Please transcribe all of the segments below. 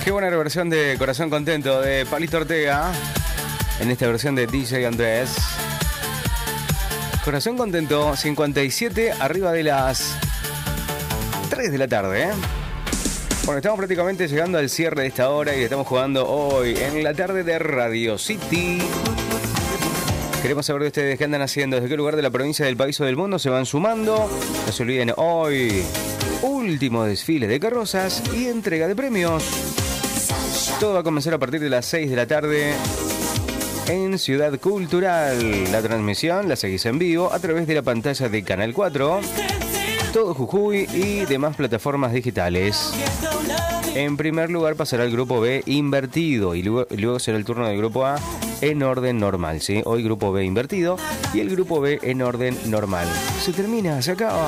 Qué buena versión de Corazón Contento de Palito Ortega. En esta versión de DJ Andrés. Corazón Contento, 57, arriba de las 3 de la tarde, ¿eh? Bueno, estamos prácticamente llegando al cierre de esta hora y estamos jugando hoy en la tarde de Radio City. Queremos saber de ustedes qué andan haciendo, desde qué lugar de la provincia, del país o del mundo se van sumando. No se olviden, hoy último desfile de carrozas y entrega de premios. Todo va a comenzar a partir de las 6 de la tarde en Ciudad Cultural. La transmisión la seguís en vivo a través de la pantalla de Canal 4, Todo Jujuy y demás plataformas digitales. En primer lugar pasará el grupo B invertido y luego será el turno del grupo A en orden normal, ¿sí? Hoy grupo B invertido y el grupo B en orden normal. Se termina, se acaba.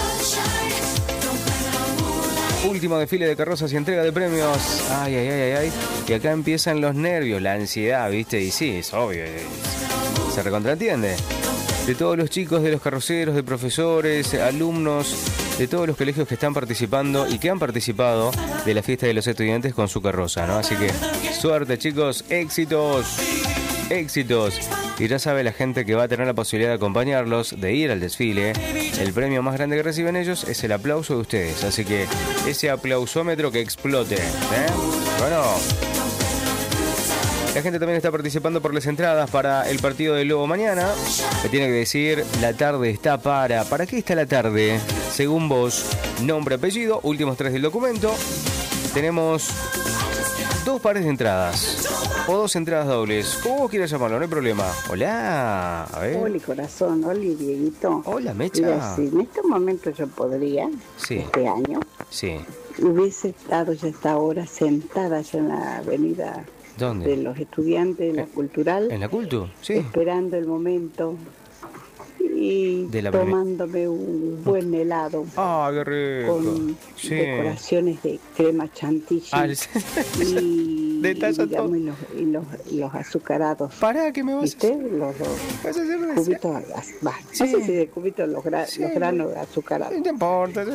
Último desfile de carrozas y entrega de premios. Ay, ay, ay, ay, ay. Y acá empiezan los nervios, la ansiedad, ¿viste? Y sí, es obvio. Se recontraentiende. De todos los chicos, de los carroceros, de profesores, alumnos, de todos los colegios que están participando y que han participado de la fiesta de los estudiantes con su carroza, ¿no? Así que suerte, chicos, éxitos, éxitos. Y ya sabe la gente que va a tener la posibilidad de acompañarlos, de ir al desfile. El premio más grande que reciben ellos es el aplauso de ustedes. Así que ese aplausómetro que explote, ¿eh? Bueno, la gente también está participando por las entradas para el partido del Lobo mañana. Me tiene que decir, la tarde está para... ¿Para qué está la tarde? Según vos, nombre, apellido, últimos 3 del documento. Tenemos 2 pares de entradas. O 2 entradas dobles. Como vos quieras llamarlo, no hay problema. Hola. A ver. Hola, corazón. Hola, Dieguito. Hola, Mecha. Mira, si en este momento yo podría, sí, este año, sí, hubiese estado ya esta hora sentada ya en la avenida. ¿Dónde? De los estudiantes de la Cultural. ¿En la Cultu? Sí. Esperando el momento y de la tomándome un buen helado. Ah, qué rico. Con sí, decoraciones de crema chantilly. Y digamos, los azucarados. Pará, que me vas ¿viste? Los cubitos, sí, no sé si de cubitos los granos azucarados. No importa.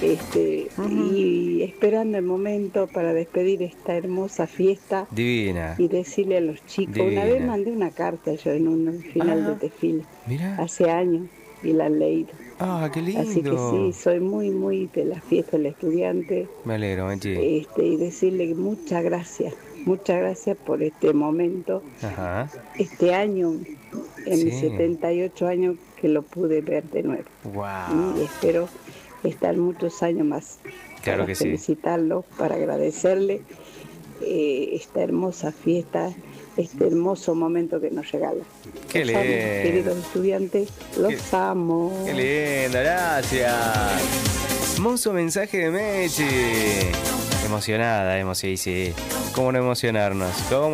Y esperando el momento para despedir esta hermosa fiesta. Divina. Y decirle a los chicos, divina. Una vez mandé una carta yo en un final de desfile. Mira. Hace años y la han leído. Ah, qué lindo. Así que sí, soy muy, muy de la fiesta del estudiante. Me alegro, Menchi. Y decirle muchas gracias por este momento. Ajá. Este año, en mis 78 años, que lo pude ver de nuevo. Wow. Y espero estar muchos años más. Claro que sí. Para felicitarlo, para agradecerle esta hermosa fiesta, este hermoso momento que nos regala. Qué lindo. Queridos estudiantes, los amo. Qué lindo, gracias. Hermoso mensaje de Mechi. Emocionada, sí. ¿Cómo no emocionarnos?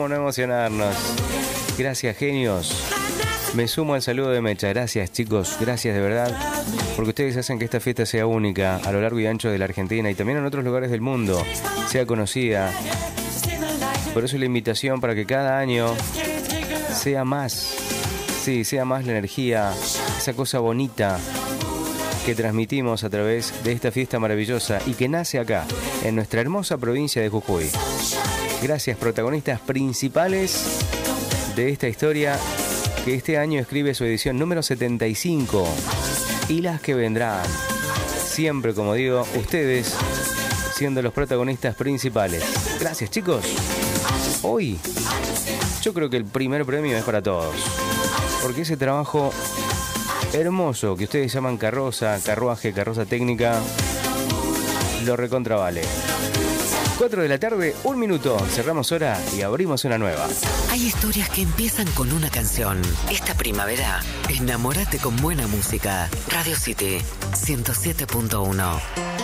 Gracias, genios. Me sumo al saludo de Mecha. Gracias, chicos. Gracias de verdad. Porque ustedes hacen que esta fiesta sea única a lo largo y ancho de la Argentina y también en otros lugares del mundo. Sea conocida. Por eso la invitación para que cada año sea más. Sí, sea más la energía, esa cosa bonita que transmitimos a través de esta fiesta maravillosa y que nace acá, en nuestra hermosa provincia de Jujuy. Gracias, protagonistas principales de esta historia que este año escribe su edición número 75 y las que vendrán. Siempre, como digo, ustedes siendo los protagonistas principales. Gracias, chicos. Hoy, yo creo que el primer premio es para todos. Porque ese trabajo hermoso que ustedes llaman carroza, carruaje, carroza técnica, lo recontravale. 4 de la tarde, 1 minuto. Cerramos hora y abrimos una nueva. Hay historias que empiezan con una canción. Esta primavera, enamórate con buena música. Radio City 107.1.